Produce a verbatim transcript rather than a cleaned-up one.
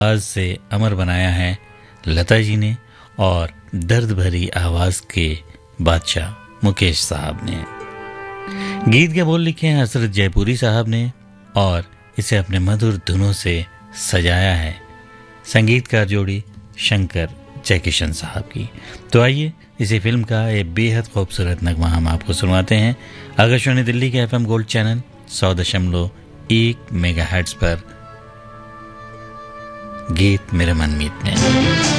आवाज से अमर बनाया है लता जी ने और दर्द भरी आवाज के बादशाह मुकेश साहब ने। गीत के बोल लिखे हैं हसरत जयपुरी साहब ने और इसे अपने मधुर धुनों से सजाया है संगीतकार जोड़ी शंकर जयकिशन साहब की। तो आइए इसी फिल्म का एक बेहद खूबसूरत नगमा हम आपको सुनवाते हैं आकाशवाणी दिल्ली के एफएम गोल्ड चैनल सौ दशमलव एक मेगा हर्ट्ज पर गीत मेरे मनमीत में।